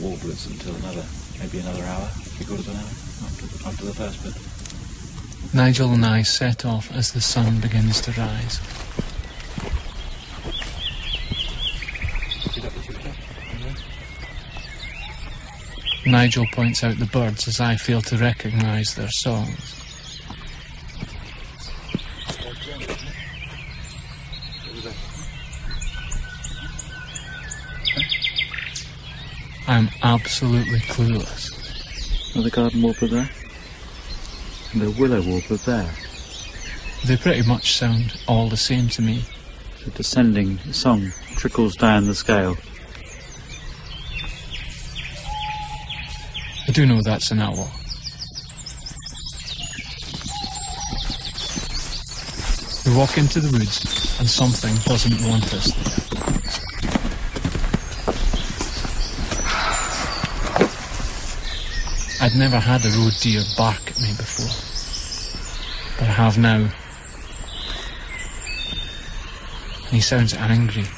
warblers until maybe another hour, 3/4 of an hour after the first bit. Nigel and I set off as the sun begins to rise. Nigel points out the birds as I fail to recognise their songs. I'm absolutely clueless. The garden warbler there? And the willow warbler there? They pretty much sound all the same to me. The descending song trickles down the scale. I do know that's an owl. We walk into the woods and something doesn't want us there. I'd never had a road deer bark at me before, but I have now. And he sounds angry.